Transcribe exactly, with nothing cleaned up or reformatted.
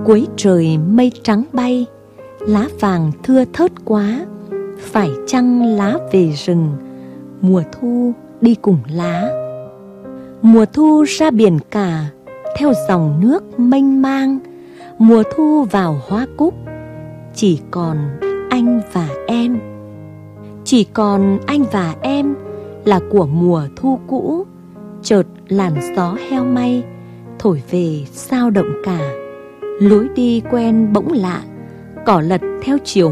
Cuối trời mây trắng bay, lá vàng thưa thớt quá. Phải chăng lá về rừng, mùa thu đi cùng lá. Mùa thu ra biển cả, theo dòng nước mênh mang. Mùa thu vào hoa cúc, chỉ còn anh và em. Chỉ còn anh và em là của mùa thu cũ. Chợt làn gió heo may thổi về sao động cả. Lối đi quen bỗng lạ, cỏ lật theo chiều